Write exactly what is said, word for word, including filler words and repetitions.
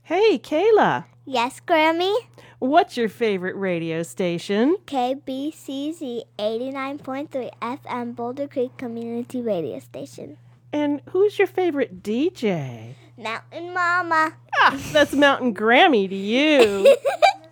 Hey, Kayla. Yes, Grammy? What's your favorite radio station? K B C Z eighty-nine point three F M Boulder Creek Community Radio Station. And who's your favorite D J? Mountain Mama. Ah, that's Mountain Grammy to you.